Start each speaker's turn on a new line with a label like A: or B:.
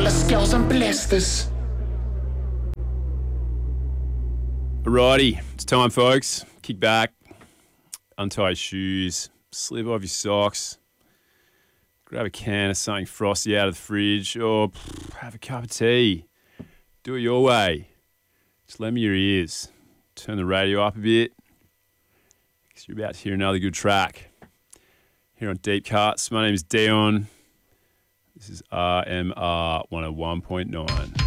A: alle skills and blisters.
B: Alrighty, it's time, folks. Kick back, untie your shoes, slip off your socks, grab a can of something frosty out of the fridge, or have a cup of tea. Do it your way. Just lend me your ears. Turn the radio up a bit, because you're about to hear another good track. Here on Deep Cuts, my name is Dion. This is RMR 101.9.